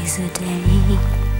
days a day.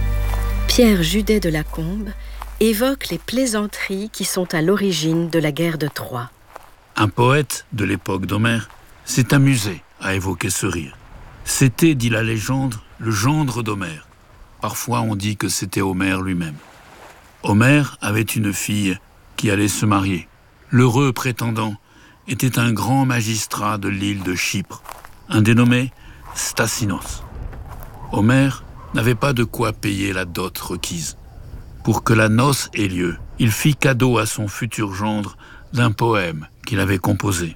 Pierre Judet de Lacombe évoque les plaisanteries qui sont à l'origine de la guerre de Troie. Un poète de l'époque d'Homère s'est amusé à évoquer ce rire. C'était, dit la légende, le gendre d'Homère. Parfois on dit que c'était Homère lui-même. Homère avait une fille qui allait se marier. L'heureux prétendant était un grand magistrat de l'île de Chypre, un dénommé Stasinos. Homère n'avait pas de quoi payer la dot requise. Pour que la noce ait lieu, il fit cadeau à son futur gendre d'un poème qu'il avait composé,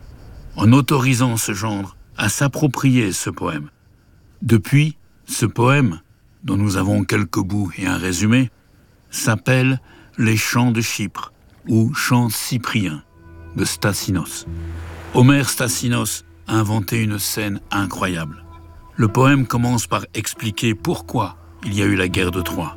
en autorisant ce gendre à s'approprier ce poème. Depuis, ce poème, dont nous avons quelques bouts et un résumé, s'appelle « Les chants de Chypre » ou « Chants cypriens » de Stasinos. Homère Stasinos a inventé une scène incroyable. Le poème commence par expliquer pourquoi il y a eu la guerre de Troie.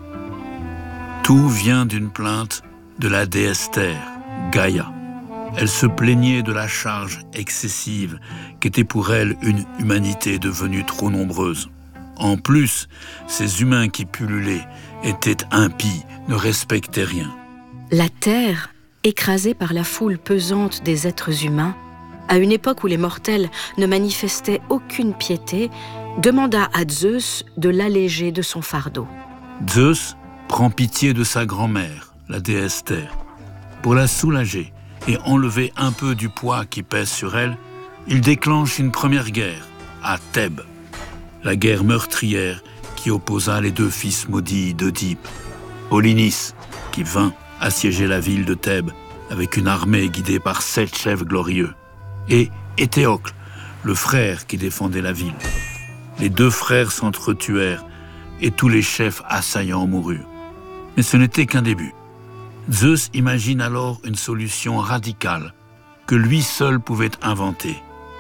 Tout vient d'une plainte de la déesse Terre, Gaïa. Elle se plaignait de la charge excessive qu'était pour elle une humanité devenue trop nombreuse. En plus, ces humains qui pullulaient étaient impies, ne respectaient rien. La Terre, écrasée par la foule pesante des êtres humains, à une époque où les mortels ne manifestaient aucune piété, demanda à Zeus de l'alléger de son fardeau. Zeus prend pitié de sa grand-mère, la déesse Terre. Pour la soulager et enlever un peu du poids qui pèse sur elle, il déclenche une première guerre, à Thèbes. La guerre meurtrière qui opposa les deux fils maudits d'Œdipe. Polynice, qui vint assiéger la ville de Thèbes avec une armée guidée par 7 chefs glorieux. Et Éthéocle, le frère qui défendait la ville. Les 2 frères s'entretuèrent et tous les chefs assaillants moururent. Mais ce n'était qu'un début. Zeus imagine alors une solution radicale que lui seul pouvait inventer.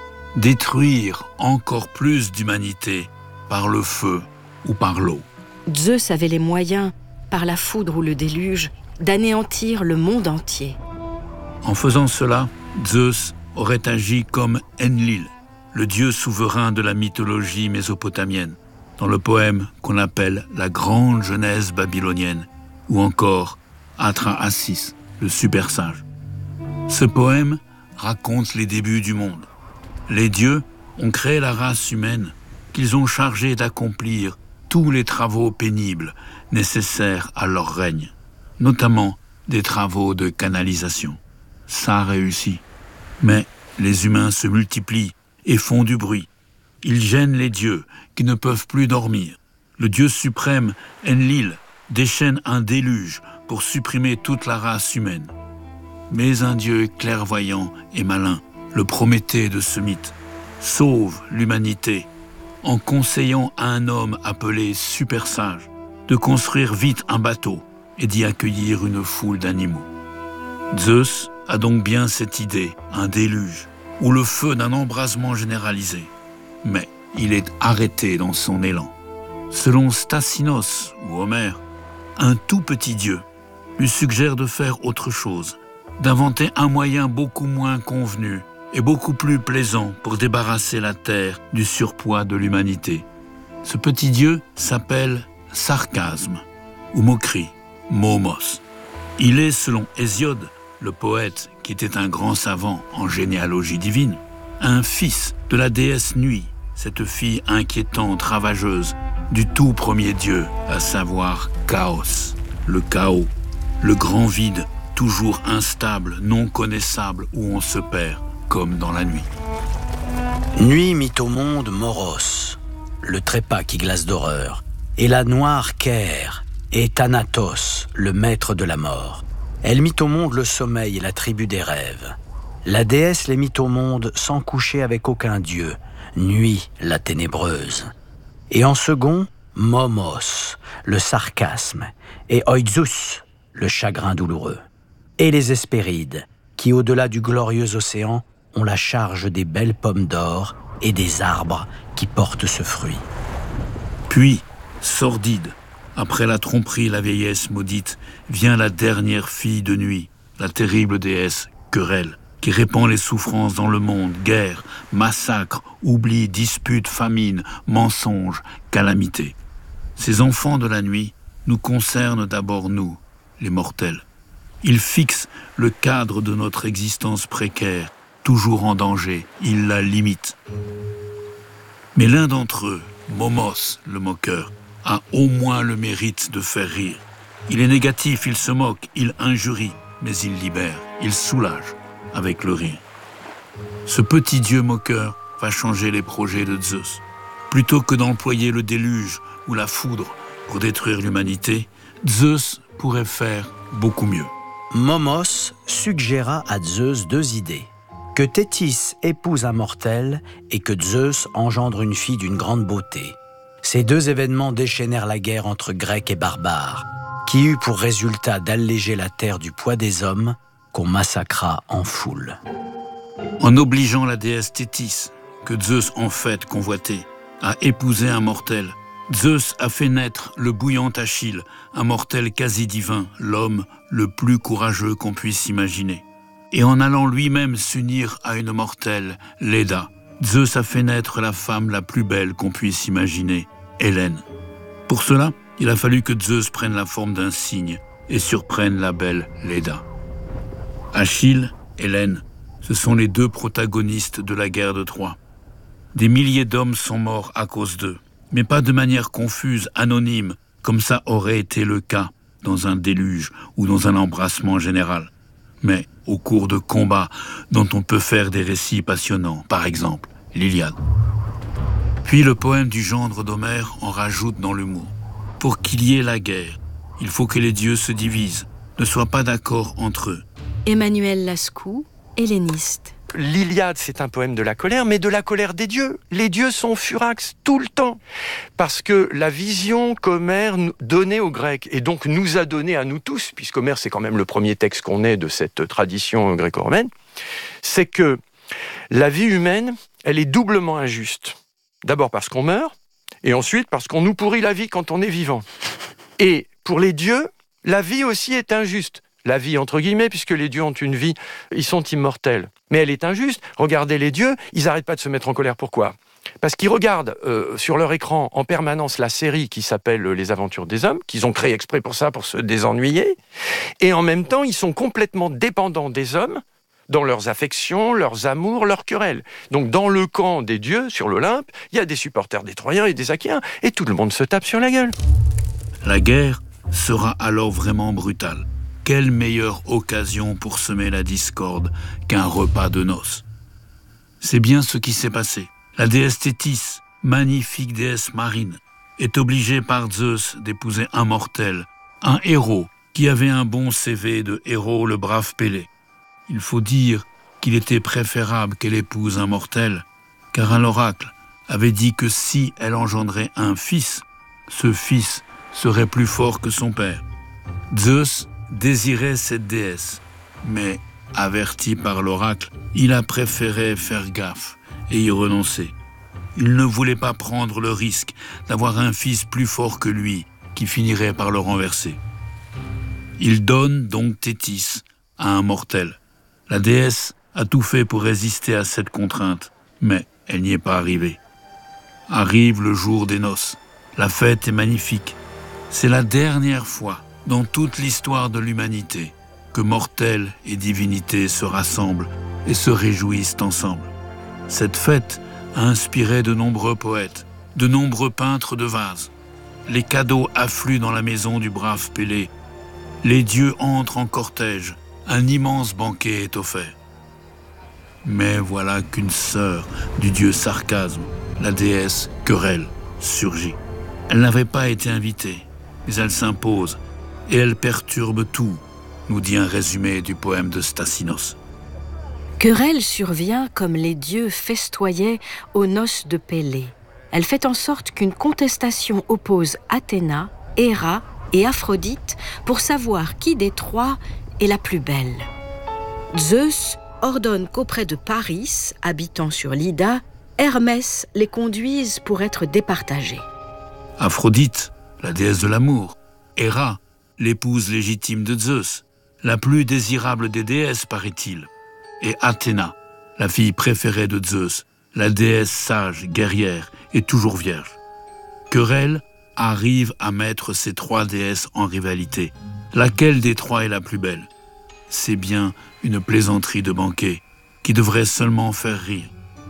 Détruire encore plus d'humanité par le feu ou par l'eau. Zeus avait les moyens, par la foudre ou le déluge, d'anéantir le monde entier. En faisant cela, Zeus aurait agi comme Enlil, le dieu souverain de la mythologie mésopotamienne, dans le poème qu'on appelle la Grande Genèse babylonienne, ou encore Atrahasis, le super sage. Ce poème raconte les débuts du monde. Les dieux ont créé la race humaine qu'ils ont chargée d'accomplir tous les travaux pénibles nécessaires à leur règne, notamment des travaux de canalisation. Ça réussit. Mais les humains se multiplient et font du bruit. Ils gênent les dieux qui ne peuvent plus dormir. Le dieu suprême, Enlil, déchaîne un déluge pour supprimer toute la race humaine. Mais un dieu clairvoyant et malin, le Prométhée de ce mythe, sauve l'humanité en conseillant à un homme appelé super sage de construire vite un bateau et d'y accueillir une foule d'animaux. Zeus a donc bien cette idée, un déluge, ou le feu d'un embrasement généralisé. Mais il est arrêté dans son élan. Selon Stasinos ou Homère, un tout petit dieu lui suggère de faire autre chose, d'inventer un moyen beaucoup moins convenu et beaucoup plus plaisant pour débarrasser la terre du surpoids de l'humanité. Ce petit dieu s'appelle sarcasme ou moquerie, momos. Il est, selon Hésiode, le poète qui était un grand savant en généalogie divine, un fils de la déesse Nuit, cette fille inquiétante, ravageuse, du tout premier dieu, à savoir Chaos, le chaos, le grand vide, toujours instable, non connaissable, où on se perd, comme dans la nuit. Nuit mit au monde Moros, le trépas qui glace d'horreur, et la noire Ker, et Thanatos, le maître de la mort. Elle mit au monde le sommeil et la tribu des rêves. La déesse les mit au monde sans coucher avec aucun dieu, Nuit, la ténébreuse. Et en second, Momos, le sarcasme, et Oizus, le chagrin douloureux. Et les Hespérides, qui au-delà du glorieux océan ont la charge des belles pommes d'or et des arbres qui portent ce fruit. Puis, sordide, après la tromperie et la vieillesse maudite, vient la dernière fille de Nuit, la terrible déesse Querelle, qui répand les souffrances dans le monde, guerre, massacre, oubli, dispute, famine, mensonge, calamité. Ces enfants de la nuit nous concernent d'abord nous, les mortels. Ils fixent le cadre de notre existence précaire, toujours en danger, ils la limitent. Mais l'un d'entre eux, Momos, le moqueur, a au moins le mérite de faire rire. Il est négatif, il se moque, il injurie, mais il libère, il soulage avec le rire. Ce petit dieu moqueur va changer les projets de Zeus. Plutôt que d'employer le déluge ou la foudre pour détruire l'humanité, Zeus pourrait faire beaucoup mieux. Momos suggéra à Zeus 2 idées. Que Thétis épouse un mortel et que Zeus engendre une fille d'une grande beauté. Ces 2 événements déchaînèrent la guerre entre Grecs et barbares, qui eut pour résultat d'alléger la terre du poids des hommes qu'on massacra en foule. En obligeant la déesse Thétis, que Zeus en fait convoitait, à épouser un mortel, Zeus a fait naître le bouillant Achille, un mortel quasi divin, l'homme le plus courageux qu'on puisse imaginer. Et en allant lui-même s'unir à une mortelle, Léda, Zeus a fait naître la femme la plus belle qu'on puisse imaginer, Hélène. Pour cela, il a fallu que Zeus prenne la forme d'un cygne et surprenne la belle Léda. Achille, Hélène, ce sont les 2 protagonistes de la guerre de Troie. Des milliers d'hommes sont morts à cause d'eux, mais pas de manière confuse, anonyme, comme ça aurait été le cas dans un déluge ou dans un embrassement général, mais au cours de combats dont on peut faire des récits passionnants, par exemple l'Iliade. Puis le poème du gendre d'Homère en rajoute dans l'humour. Pour qu'il y ait la guerre, il faut que les dieux se divisent, ne soient pas d'accord entre eux. Emmanuel Lascaux, helléniste. L'Iliade, c'est un poème de la colère, mais de la colère des dieux. Les dieux sont furax tout le temps. Parce que la vision qu'Homère donnait aux Grecs, et donc nous a donné à nous tous, puisqu'Homère, c'est quand même le premier texte qu'on ait de cette tradition gréco-romaine, c'est que la vie humaine, elle est doublement injuste. D'abord parce qu'on meurt, et ensuite parce qu'on nous pourrit la vie quand on est vivant. Et pour les dieux, la vie aussi est injuste. La vie entre guillemets, puisque les dieux ont une vie, ils sont immortels. Mais elle est injuste. Regardez les dieux, ils n'arrêtent pas de se mettre en colère. Pourquoi ? Parce qu'ils regardent sur leur écran en permanence la série qui s'appelle Les Aventures des Hommes, qu'ils ont créée exprès pour ça, pour se désennuyer. Et en même temps, ils sont complètement dépendants des hommes dans leurs affections, leurs amours, leurs querelles. Donc dans le camp des dieux, sur l'Olympe, il y a des supporters des Troyens et des Achéens, et tout le monde se tape sur la gueule. La guerre sera alors vraiment brutale. Quelle meilleure occasion pour semer la discorde qu'un repas de noces. C'est bien ce qui s'est passé. La déesse Thétis, magnifique déesse marine, est obligée par Zeus d'épouser un mortel, un héros qui avait un bon CV de héros, le brave Pélée. Il faut dire qu'il était préférable qu'elle épouse un mortel, car un oracle avait dit que si elle engendrait un fils, ce fils serait plus fort que son père. Zeus désirait cette déesse, mais averti par l'oracle, il a préféré faire gaffe et y renoncer. Il ne voulait pas prendre le risque d'avoir un fils plus fort que lui qui finirait par le renverser. Il donne donc Thétis à un mortel. La déesse a tout fait pour résister à cette contrainte, mais elle n'y est pas arrivée. Arrive le jour des noces. La fête est magnifique. C'est la dernière fois dans toute l'histoire de l'humanité que mortels et divinités se rassemblent et se réjouissent ensemble. Cette fête a inspiré de nombreux poètes, de nombreux peintres de vases. Les cadeaux affluent dans la maison du brave Pélée. Les dieux entrent en cortège. Un immense banquet est offert. Mais voilà qu'une sœur du dieu Sarcasme, la déesse Querelle, surgit. Elle n'avait pas été invitée, mais elle s'impose et elle perturbe tout, nous dit un résumé du poème de Stasinos. Querelle survient comme les dieux festoyaient aux noces de Pélée. Elle fait en sorte qu'une contestation oppose Athéna, Héra et Aphrodite pour savoir qui des 3 est la plus belle. Zeus ordonne qu'auprès de Paris, habitant sur l'Ida, Hermès les conduise pour être départagés. Aphrodite, la déesse de l'amour, Héra, l'épouse légitime de Zeus, la plus désirable des déesses, paraît-il, et Athéna, la fille préférée de Zeus, la déesse sage, guerrière et toujours vierge. Querelle arrive à mettre ces trois déesses en rivalité. Laquelle des trois est la plus belle? C'est bien une plaisanterie de banquet qui devrait seulement faire rire.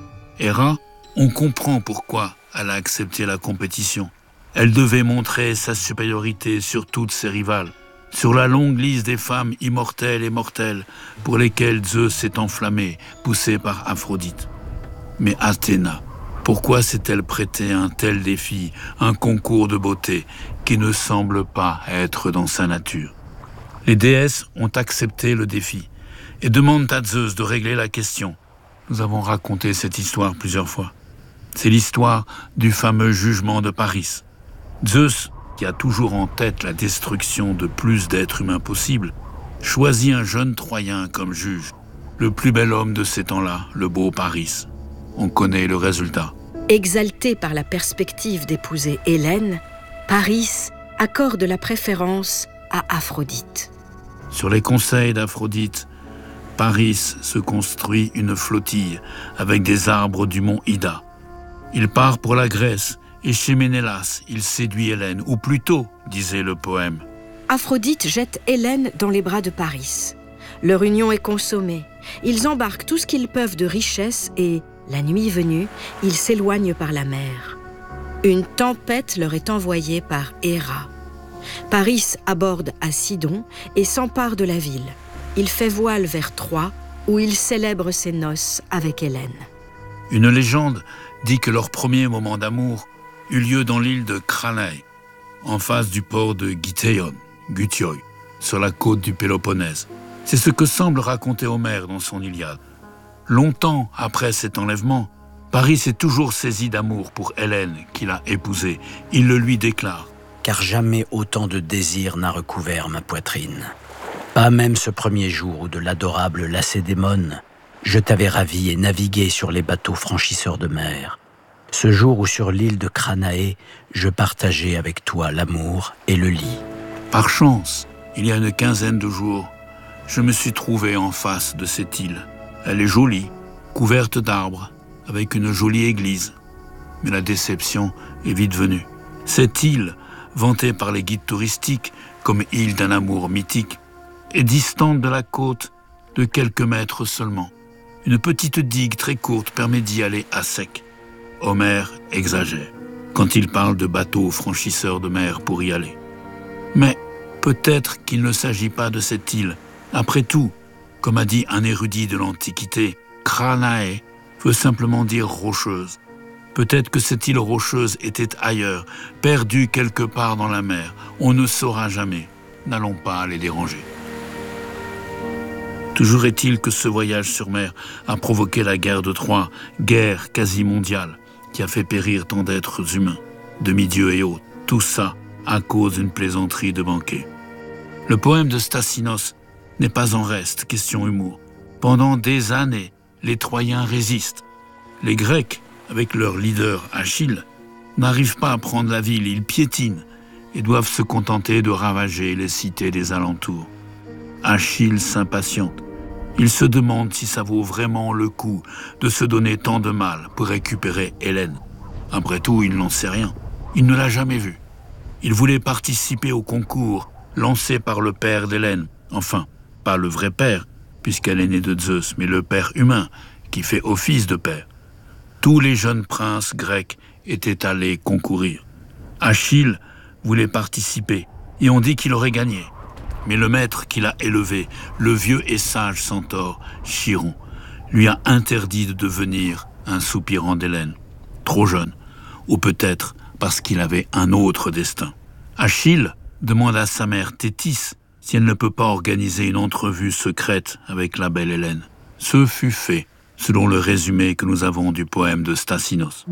Héra, on comprend pourquoi elle a accepté la compétition. Elle devait montrer sa supériorité sur toutes ses rivales, sur la longue liste des femmes immortelles et mortelles pour lesquelles Zeus s'est enflammé, poussé par Aphrodite. Mais Athéna, pourquoi s'est-elle prêtée à un tel défi, un concours de beauté qui ne semble pas être dans sa nature? Les déesses ont accepté le défi et demandent à Zeus de régler la question. Nous avons raconté cette histoire plusieurs fois. C'est l'histoire du fameux jugement de Paris. Zeus, qui a toujours en tête la destruction de plus d'êtres humains possible, choisit un jeune Troyen comme juge, le plus bel homme de ces temps-là, le beau Paris. On connaît le résultat. Exalté par la perspective d'épouser Hélène, Paris accorde la préférence à Aphrodite. Sur les conseils d'Aphrodite, Paris se construit une flottille avec des arbres du mont Ida. Il part pour la Grèce et chez Ménélas, il séduit Hélène, ou plutôt, disait le poème. Aphrodite jette Hélène dans les bras de Paris. Leur union est consommée. Ils embarquent tout ce qu'ils peuvent de richesse et, la nuit venue, ils s'éloignent par la mer. Une tempête leur est envoyée par Héra. Paris aborde à Sidon et s'empare de la ville. Il fait voile vers Troie, où il célèbre ses noces avec Hélène. Une légende dit que leur premier moment d'amour eut lieu dans l'île de Cranae, en face du port de Gutioi, sur la côte du Péloponnèse. C'est ce que semble raconter Homère dans son Iliade. Longtemps après cet enlèvement, Paris est toujours saisi d'amour pour Hélène qu'il a épousée. Il le lui déclare. Car jamais autant de désir n'a recouvert ma poitrine. Pas même ce premier jour où de l'adorable Lacédémone, je t'avais ravi et navigué sur les bateaux franchisseurs de mer. Ce jour où sur l'île de Cranae, je partageais avec toi l'amour et le lit. Par chance, il y a une quinzaine de jours, je me suis trouvé en face de cette île. Elle est jolie, couverte d'arbres, avec une jolie église. Mais la déception est vite venue. Cette île, vantée par les guides touristiques comme île d'un amour mythique, est distante de la côte de quelques mètres seulement. Une petite digue très courte permet d'y aller à sec. Homère exagère quand il parle de bateaux franchisseurs de mer pour y aller. Mais peut-être qu'il ne s'agit pas de cette île. Après tout, comme a dit un érudit de l'Antiquité, Cranae veut simplement dire rocheuse. Peut-être que cette île rocheuse était ailleurs, perdue quelque part dans la mer. On ne saura jamais. N'allons pas les déranger. Toujours est-il que ce voyage sur mer a provoqué la guerre de Troie, guerre quasi mondiale, qui a fait périr tant d'êtres humains, demi-dieux et autres. Tout ça à cause d'une plaisanterie de banquet. Le poème de Stasinos n'est pas en reste, question humour. Pendant des années, les Troyens résistent. Les Grecs, avec leur leader Achille, n'arrivent pas à prendre la ville, ils piétinent et doivent se contenter de ravager les cités des alentours. Achille s'impatiente. Il se demande si ça vaut vraiment le coup de se donner tant de mal pour récupérer Hélène. Après tout, il n'en sait rien. Il ne l'a jamais vue. Il voulait participer au concours lancé par le père d'Hélène. Enfin, pas le vrai père, puisqu'elle est née de Zeus, mais le père humain, qui fait office de père. Tous les jeunes princes grecs étaient allés concourir. Achille voulait participer, et on dit qu'il aurait gagné. Mais le maître qu'il a élevé, le vieux et sage centaure, Chiron, lui a interdit de devenir un soupirant d'Hélène. Trop jeune, ou peut-être parce qu'il avait un autre destin. Achille demande à sa mère Thétis si elle ne peut pas organiser une entrevue secrète avec la belle Hélène. Ce fut fait, selon le résumé que nous avons du poème de Stasinos.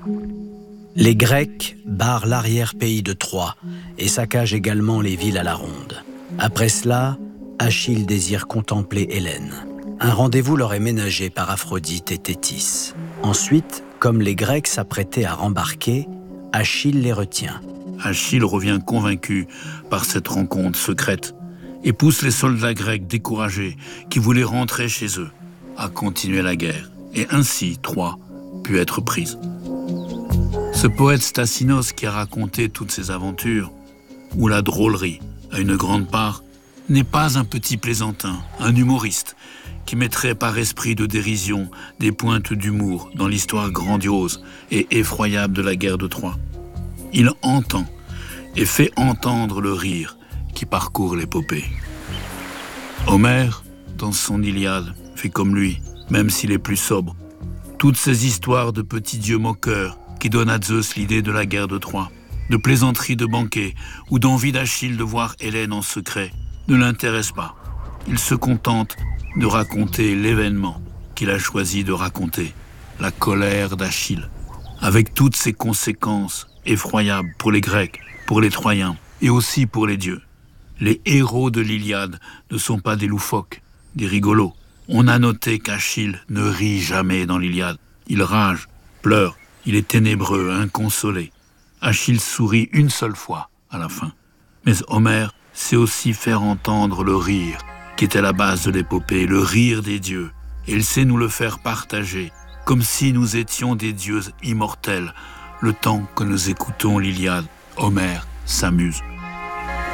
Les Grecs barrent l'arrière-pays de Troie et saccagent également les villes à la ronde. Après cela, Achille désire contempler Hélène. Un rendez-vous leur est ménagé par Aphrodite et Thétis. Ensuite, comme les Grecs s'apprêtaient à rembarquer, Achille les retient. Achille revient convaincu par cette rencontre secrète et pousse les soldats grecs découragés qui voulaient rentrer chez eux à continuer la guerre. Et ainsi, Troie put être prise. Ce poète Stassinos qui a raconté toutes ses aventures, où la drôlerie a une grande part, n'est pas un petit plaisantin, un humoriste, qui mettrait par esprit de dérision des pointes d'humour dans l'histoire grandiose et effroyable de la guerre de Troie. Il entend et fait entendre le rire qui parcourt l'épopée. Homère, dans son Iliade, fait comme lui, même s'il est plus sobre. Toutes ces histoires de petits dieux moqueurs qui donnent à Zeus l'idée de la guerre de Troie, de plaisanteries de banquets ou d'envie d'Achille de voir Hélène en secret, ne l'intéressent pas. Il se contente de raconter l'événement qu'il a choisi de raconter, la colère d'Achille, avec toutes ses conséquences effroyables pour les Grecs, pour les Troyens et aussi pour les dieux. Les héros de l'Iliade ne sont pas des loufoques, des rigolos. On a noté qu'Achille ne rit jamais dans l'Iliade. Il rage, pleure, il est ténébreux, inconsolé. Achille sourit une seule fois à la fin. Mais Homère sait aussi faire entendre le rire qui était la base de l'épopée, le rire des dieux. Et il sait nous le faire partager, comme si nous étions des dieux immortels, le temps que nous écoutons l'Iliade. Homère s'amuse.